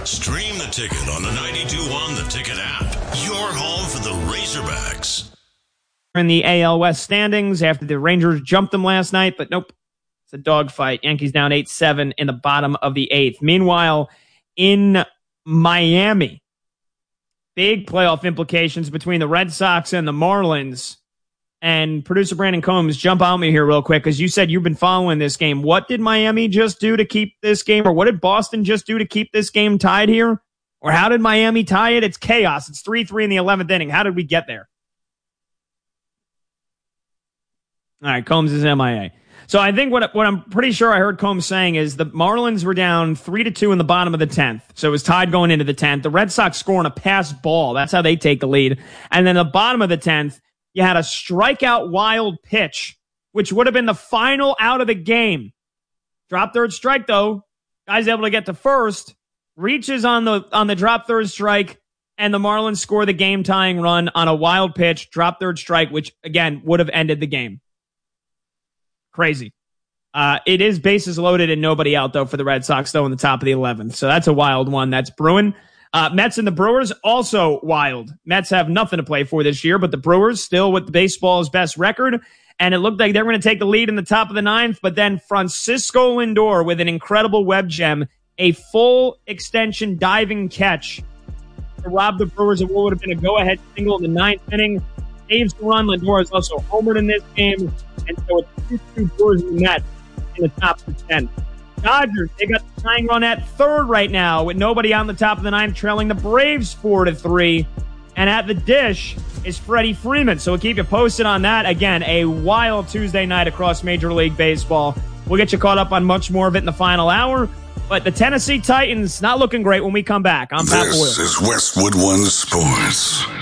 Stream the Ticket on the 92.1 The Ticket app. Your home for the Razorbacks. In the AL West standings after the Rangers jumped them last night, but nope. It's a dogfight. Yankees down 8-7 in the bottom of the 8th. Meanwhile, in Miami, big playoff implications between the Red Sox and the Marlins. And producer Brandon Combs, jump on me here real quick, because you said you've been following this game. What did Miami just do to keep this game, or what did Boston just do to keep this game tied here? Or how did Miami tie it? It's chaos. It's 3-3 in the 11th inning. How did we get there? All right, Combs is MIA. So I think what I'm pretty sure I heard Combs saying is the Marlins were down 3-2 in the bottom of the 10th. So it was tied going into the 10th. The Red Sox scoring a pass ball. That's how they take the lead. And then the bottom of the 10th, you had a strikeout wild pitch, which would have been the final out of the game. Drop third strike, though. Guy's able to get to first. Reaches on the drop third strike, and the Marlins score the game-tying run on a wild pitch, drop third strike, which, again, would have ended the game. Crazy. It is bases loaded and nobody out, though, for the Red Sox, though, in the top of the 11th. So that's a wild one. That's brewing. Mets and the Brewers, also wild. Mets have nothing to play for this year, but the Brewers still with baseball's best record. And it looked like they were going to take the lead in the top of the 9th, but then Francisco Lindor with an incredible web gem, a full extension diving catch to rob the Brewers of what would have been a go-ahead single in the 9th inning. Saves the run. Lindor is also homered in this game. And so it's 2-2 Brewers and Mets in the top of the 10th. Dodgers, they got the tying run at third right now with nobody on the top of the 9th, trailing the Braves 4-3. And at the dish is Freddie Freeman. So we'll keep you posted on that. Again, a wild Tuesday night across Major League Baseball. We'll get you caught up on much more of it in the final hour. But the Tennessee Titans not looking great when we come back. I'm Pat Boyle. This is Westwood One Sports.